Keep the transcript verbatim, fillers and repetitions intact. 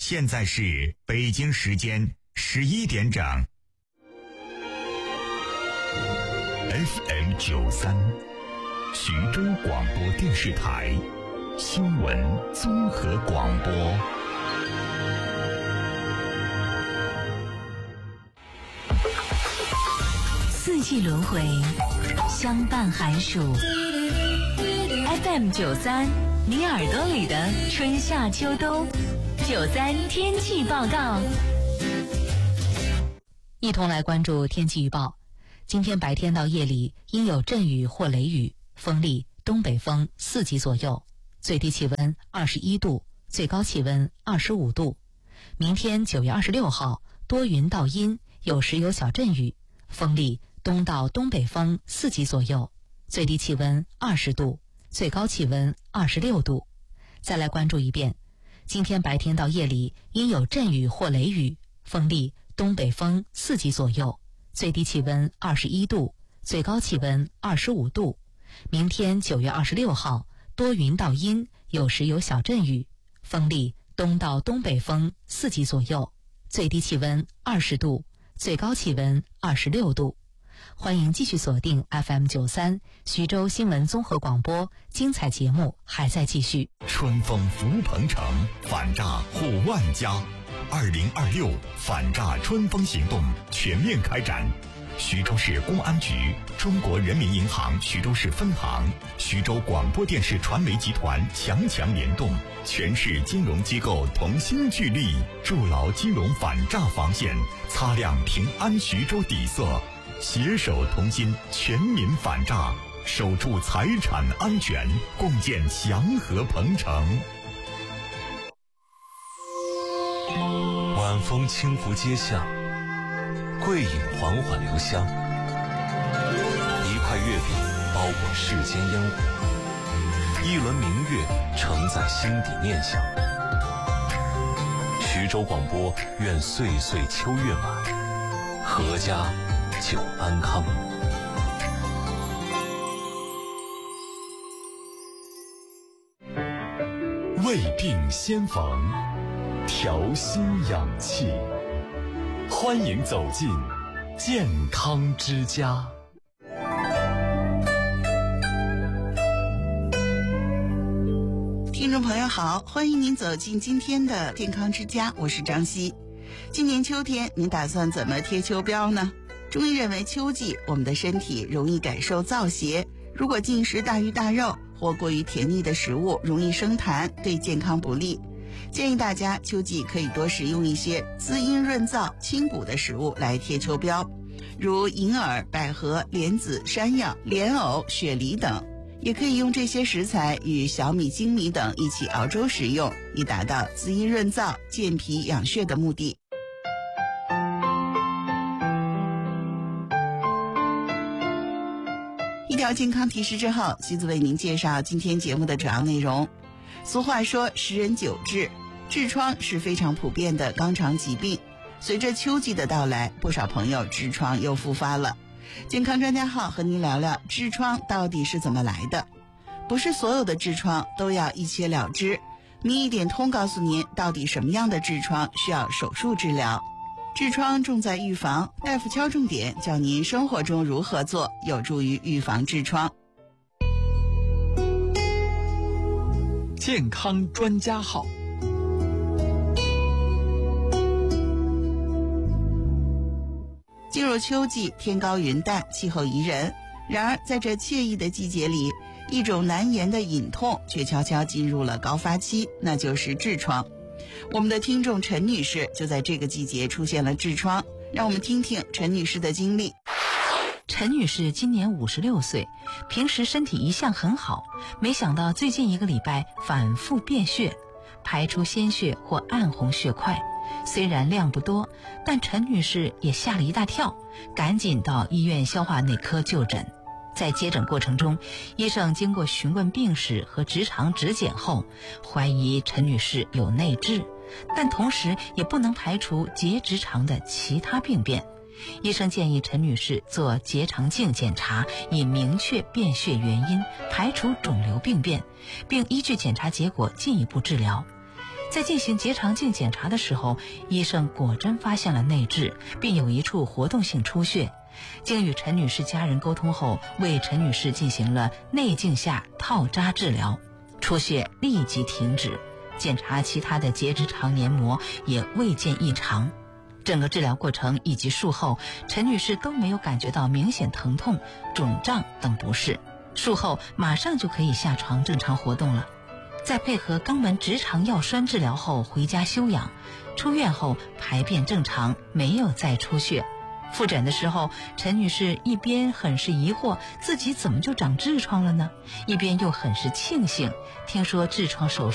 现在是北京时间十一点整。F M 九三，徐州广播电视台新闻综合广播。 四季轮回，相伴寒暑。F M 九三，你耳朵里的春夏秋冬。九三天气报告，一同来关注天气预报。今天白天到夜里应有阵雨或雷雨，风力东北风四级左右，最低气温二十一度，最高气温二十五度。明天九月二十六号多云到阴，有时有小阵雨，风力东到东北风四级左右，最低气温二十度，最高气温二十六度。再来关注一遍，今天白天到夜里应有阵雨或雷雨，风力东北风四级左右，最低气温二十一度，最高气温二十五度。明天九月二十六号多云到阴，有时有小阵雨，风力东到东北风四级左右，最低气温二十度，最高气温二十六度。欢迎继续锁定 F M 九三 徐州新闻综合广播，精彩节目还在继续。 春风福鹏城，反诈护万家。二零二六反诈春风行动全面开展。徐州市公安局、中国人民银行徐州市分行、徐州广播电视传媒集团强强联动，全市金融机构同心聚力，筑牢金融反诈防线，擦亮平安徐州底色，携手同心，全民反诈，守住财产安全，共建祥和鹏城。 晚风轻拂街巷，桂影缓缓留香，一块月饼包裹世间烟火，一轮明月承载心底念想。徐州广播愿岁岁秋月满，阖家久安康。 胃病先防，调心养气，欢迎走进健康之家。 听众朋友好，欢迎您走进今天的健康之家，我是张希。今年秋天您打算怎么贴秋膘呢？中医认为秋季我们的身体容易感受燥邪，如果进食大鱼大肉或过于甜腻的食物容易生痰，对健康不利。建议大家秋季可以多食用一些滋阴润燥清补的食物来贴秋膘，如银耳、百合、莲子、山药、莲藕、雪梨等，也可以用这些食材与小米、精米等一起熬粥食用，以达到滋阴润燥、健脾养血的目的。一条健康提示之后，西子为您介绍今天节目的主要内容。俗话说十人九痔，痔疮是非常普遍的肛肠疾病。随着秋季的到来，不少朋友痔疮又复发了。健康专家号和您聊聊痔疮到底是怎么来的。不是所有的痔疮都要一切了之，名医点通告诉您到底什么样的痔疮需要手术治疗。痔疮重在预防，大夫敲重点教您生活中如何做，有助于预防痔疮。 健康专家号。 进入秋季，天高云淡，气候宜人。然而在这惬意的季节里，一种难言的隐痛却悄悄进入了高发期，那就是痔疮。我们的听众陈女士就在这个季节出现了痔疮，让我们听听陈女士的经历。 陈女士今年五十六岁，平时身体一向很好，没想到最近一个礼拜反复便血，排出鲜血或暗红血块，虽然量不多，但陈女士也吓了一大跳，赶紧到医院消化内科就诊。在接诊过程中，医生经过询问病史和直肠指检后，怀疑陈女士有内痔，但同时也不能排除结直肠的其他病变。医生建议陈女士做结肠镜检查，以明确便血原因，排除肿瘤病变，并依据检查结果进一步治疗。 在进行结肠镜检查的时候，医生果真发现了内痔，并有一处活动性出血。经与陈女士家人沟通后，为陈女士进行了内镜下套扎治疗，出血立即停止，检查其他的结直肠黏膜也未见异常。整个治疗过程以及术后，陈女士都没有感觉到明显疼痛、肿胀等不适，术后马上就可以下床正常活动了。在配合肛门直肠药栓治疗后回家休养，出院后排便正常，没有再出血。复诊的时候，陈女士一边很是疑惑自己怎么就长痔疮了呢，一边又很是庆幸听说痔疮手术